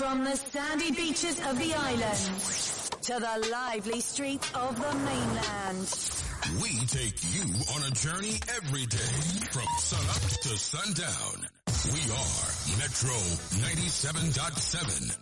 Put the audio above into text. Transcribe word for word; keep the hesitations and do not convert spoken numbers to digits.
From the sandy beaches of the islands to the lively streets of the mainland, we take you on a journey every day from sunup to sundown. We are Metro ninety-seven point seven.